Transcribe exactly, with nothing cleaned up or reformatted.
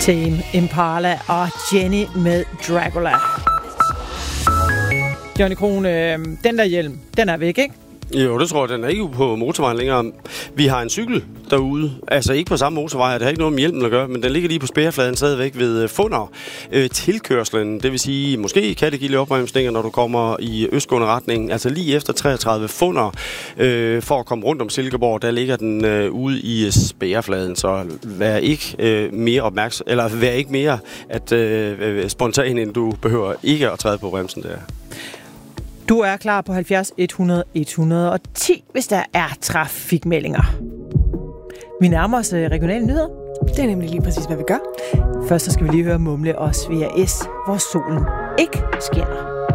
Tame Impala og Jenny med Dracula. Johnny Krohn, øh, den der hjelm, den er væk, ikke? Jo, det tror jeg. Den er ikke på motorvejen længere. Vi har en cykel derude. Altså ikke på samme motorvej. Det har ikke noget med hjelmen at gøre, men den ligger lige på spærrefladen stadigvæk ved Funder. Øh, tilkørslen, det vil sige, måske kan det give lidt opbremsninger, når du kommer i østgående retning. Altså lige efter treogtredive Funder, øh, for at komme rundt om Silkeborg, der ligger den øh, ude i spærrefladen. Så vær ikke øh, mere opmærksom, eller vær ikke mere at øh, spontan, end du behøver ikke at træde på bremsen der. Du er klar på halvfjerds et hundrede et hundrede og ti, hvis der er trafikmeldinger. Vi nærmer os regionale nyheder. Det er nemlig lige præcis, hvad vi gør. Først så skal vi lige høre Mumle og Svea S, hvor solen ikke skinner.